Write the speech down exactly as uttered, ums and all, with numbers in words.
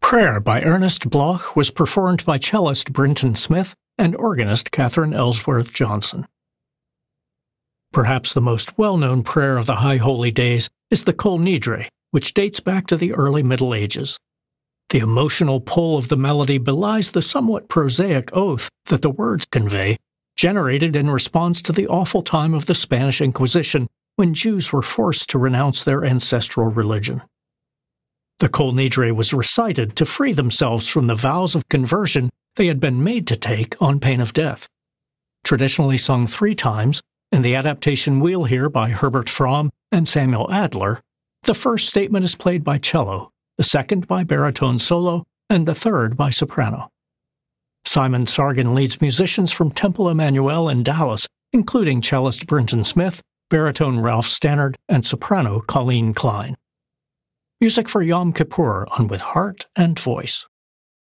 Prayer by Ernest Bloch was performed by cellist Brinton Smith and organist Catherine Ellsworth Johnson. Perhaps the most well-known prayer of the High Holy Days is the Kol Nidre, which dates back to the early Middle Ages. The emotional pull of the melody belies the somewhat prosaic oath that the words convey, generated in response to the awful time of the Spanish Inquisition when Jews were forced to renounce their ancestral religion. The Kol Nidre was recited to free themselves from the vows of conversion they had been made to take on pain of death. Traditionally sung three times, in the adaptation we'll hear by Herbert Fromm and Samuel Adler, the first statement is played by cello, the second by baritone solo, and the third by soprano. Simon Sargent leads musicians from Temple Emmanuel in Dallas, including cellist Brinton Smith, baritone Ralph Stannard, and soprano Colleen Klein. Music for Yom Kippur on With Heart and Voice.